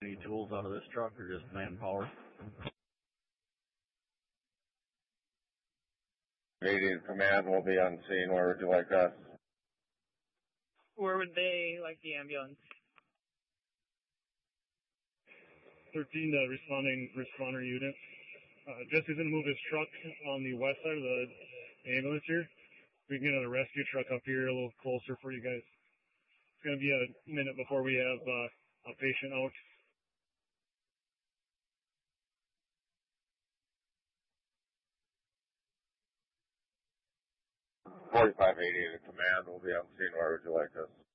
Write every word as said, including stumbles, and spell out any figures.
Any tools out of this truck or just manpower? Canadian Command will be on scene. Where would you like us? Where would they like the ambulance? thirteen, the responding responder unit. Uh, Jesse's going to move his truck on the west side of the ambulance here. We can get another rescue truck up here a little closer for you guys. It's going to be a minute before we have uh, a patient out. forty-five eighty to Command will be on scene. Where would you like us?